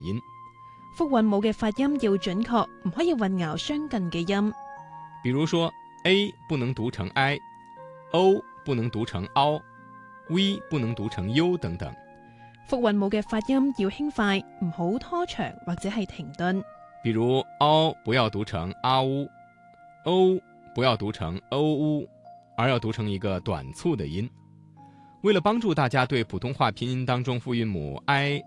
音。 復韻母嘅發音要準確，唔可以混淆相近嘅音。 比如說 A 不能讀成 I，O 不能讀成 ao，V 不能讀成 U 等等。 復韻母嘅發音要輕快，唔好拖長或者係停頓。 比如 ao 不要讀成阿烏，O 不要讀成歐烏，而要讀成一個短促的音。為了幫助大家對普通話拼音當中複韻母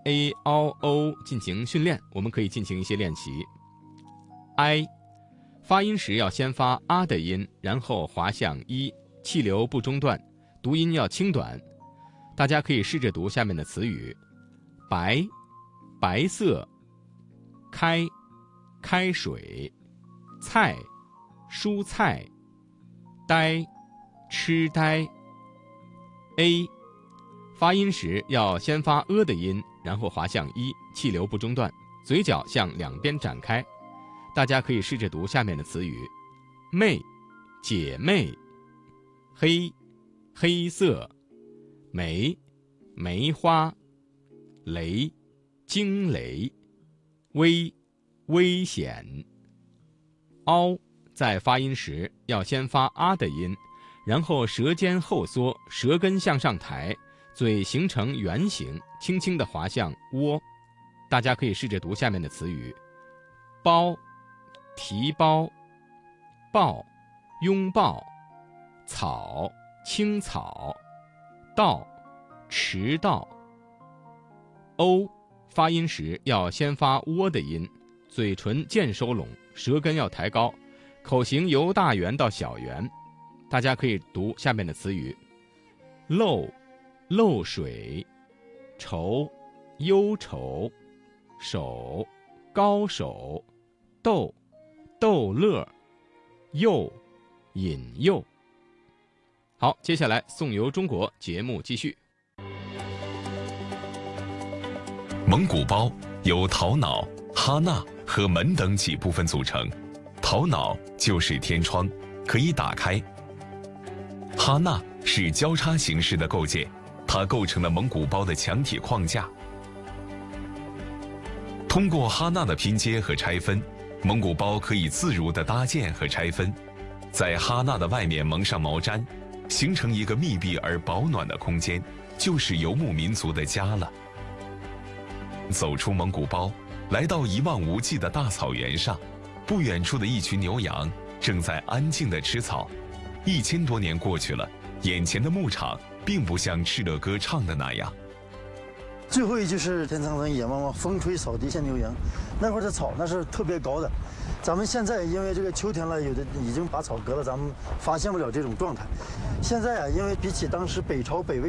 I、A、O 進行訓練，我們可以進行一些練習。I 發音時要先發啊的音，然後滑向一，氣流不中斷，讀音要輕短。大家可以試着讀下面的詞語：白、白色；開、開水；菜、蔬菜；呆、痴呆。A 發音時要先發的音，然後滑向一，氣流不中斷，嘴角向兩邊展開。大家可以試着讀下面的詞語：妹、姐妹；黑、黑色；梅、梅花；雷、驚雷；危、危險。凹在發音時要先發啊的音，然後舌尖後縮，舌根向上抬，嘴形成圓形，輕輕地滑向窩。大家可以試着讀下面的詞語：包、提包；抱、擁抱；草、青草；到、遲到。O 發音時要先發窩的音，嘴唇漸收攏，舌根要抬高，口型由大圓到小圓。大家可以讀下面的詞語：漏、漏水；愁、憂愁；手、高手；逗、逗樂；誘、引誘。好，接下來宋遊中國節目繼續。 蒙古包由頭腦、哈納和門等幾部分組成，頭腦就是天窗，可以打開。哈納是交叉形式的構建，它構成了蒙古包的牆體框架。通過哈納的拼接和拆分，蒙古包可以自如地搭建和拆分，在哈納的外面蒙上毛毡，形成一個密閉而保暖的空間，就是游牧民族的家了。走出蒙古包，來到一望無際的大草原上，不遠處的一群牛羊正在安靜地吃草。1000多年過去了，眼前的牧場並不像敕勒歌唱的那樣。 最後一句是天苍苍野茫茫，風吹草低見牛羊。那會兒的草那是特別高的，咱們現在因為這個秋天了，有的已經把草割了，咱們發現不了這種狀態。現在啊，因為比起當時北朝北魏